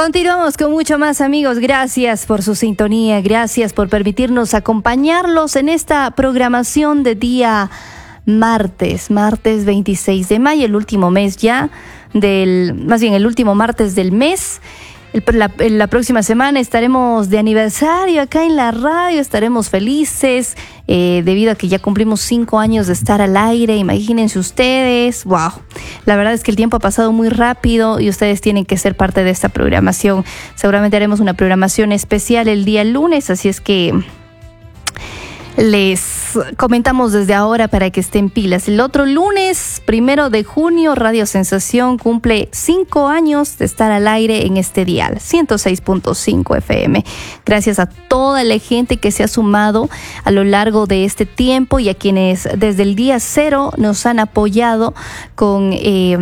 Continuamos con mucho más, amigos. Gracias por su sintonía, gracias por permitirnos acompañarlos en esta programación de día martes 26 de mayo, el último mes ya el último martes del mes. La próxima semana estaremos de aniversario acá en la radio, estaremos felices debido a que ya cumplimos 5 años de estar al aire. Imagínense ustedes, wow, la verdad es que el tiempo ha pasado muy rápido y ustedes tienen que ser parte de esta programación. Seguramente haremos una programación especial el día lunes, así es que les comentamos desde ahora para que estén pilas. El otro lunes, 1 de junio, Radio Sensación cumple 5 años de estar al aire en este dial, 106.5 FM. Gracias a toda la gente que se ha sumado a lo largo de este tiempo y a quienes desde el día cero nos han apoyado con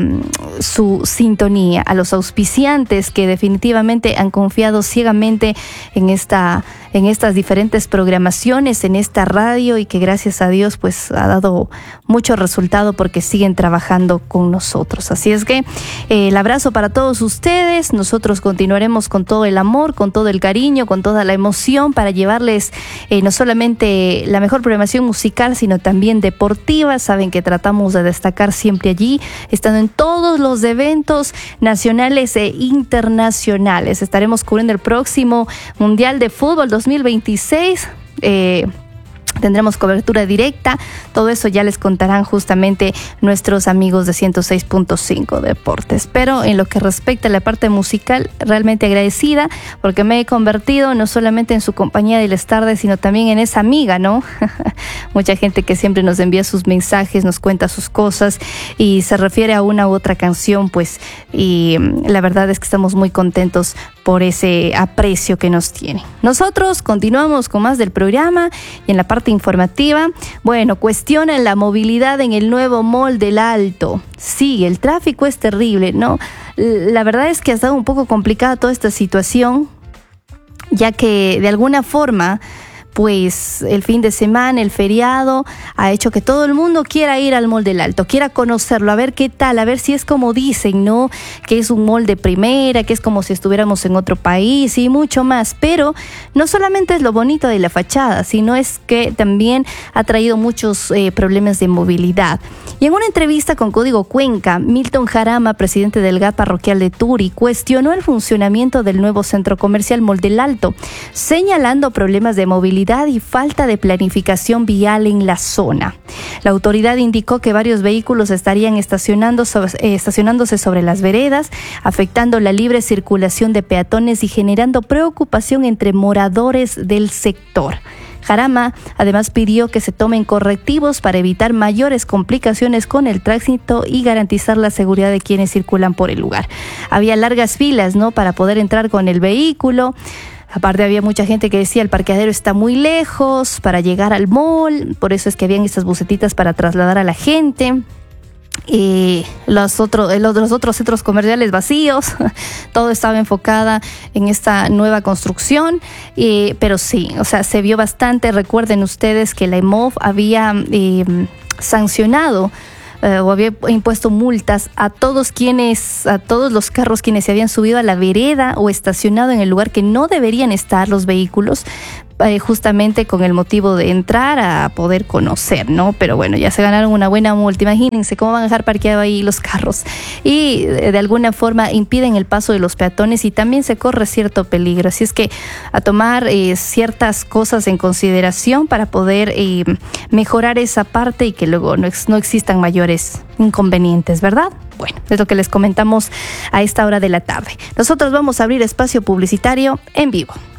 su sintonía, a los auspiciantes que definitivamente han confiado ciegamente en estas diferentes programaciones, en esta radio, y que gracias a Dios pues ha dado mucho resultado porque siguen trabajando con nosotros. Así es que el abrazo para todos ustedes. Nosotros continuaremos con todo el amor, con todo el cariño, con toda la emoción para llevarles no solamente la mejor programación musical, sino también deportiva. Saben que tratamos de destacar siempre allí, estando en todos los eventos nacionales e internacionales. Estaremos cubriendo el próximo Mundial de Fútbol 2026. Tendremos cobertura directa, todo eso ya les contarán justamente nuestros amigos de 106.5 Deportes. Pero en lo que respecta a la parte musical, realmente agradecida porque me he convertido no solamente en su compañía de las tardes, sino también en esa amiga, ¿no? Mucha gente que siempre nos envía sus mensajes, nos cuenta sus cosas y se refiere a una u otra canción, pues, y la verdad es que estamos muy contentos por ese aprecio que nos tiene. Nosotros continuamos con más del programa y en la parte informativa, bueno, cuestionan la movilidad en el nuevo Mall del Alto. Sí, el tráfico es terrible, ¿no? La verdad es que ha estado un poco complicada toda esta situación, ya que de alguna forma pues el fin de semana, el feriado, ha hecho que todo el mundo quiera ir al Mall del Alto, quiera conocerlo, a ver qué tal, a ver si es como dicen, ¿no? Que es un mall de primera, que es como si estuviéramos en otro país y mucho más. Pero no solamente es lo bonito de la fachada, sino es que también ha traído muchos problemas de movilidad. Y en una entrevista con Código Cuenca, Milton Jarama, presidente del GAT parroquial de Turi, cuestionó el funcionamiento del nuevo centro comercial Mall del Alto, señalando problemas de movilidad y falta de planificación vial en la zona. La autoridad indicó que varios vehículos estarían estacionándose sobre las veredas, afectando la libre circulación de peatones y generando preocupación entre moradores del sector. Jarama además pidió que se tomen correctivos para evitar mayores complicaciones con el tránsito y garantizar la seguridad de quienes circulan por el lugar. Había largas filas, ¿no?, para poder entrar con el vehículo. Aparte había mucha gente que decía el parqueadero está muy lejos para llegar al mall, por eso es que habían estas bucetitas para trasladar a la gente. Los otros centros comerciales vacíos, todo estaba enfocada en esta nueva construcción, pero sí, o sea, se vio bastante. Recuerden ustedes que la EMOV había sancionado o había impuesto multas a todos los carros quienes se habían subido a la vereda o estacionado en el lugar que no deberían estar los vehículos, justamente con el motivo de entrar a poder conocer, ¿no? Pero bueno, ya se ganaron una buena multa. Imagínense cómo van a dejar parqueado ahí los carros y de alguna forma impiden el paso de los peatones y también se corre cierto peligro. Así es que a tomar ciertas cosas en consideración para poder mejorar esa parte y que luego no existan mayores inconvenientes, ¿verdad? Bueno, es lo que les comentamos a esta hora de la tarde. Nosotros vamos a abrir espacio publicitario en vivo.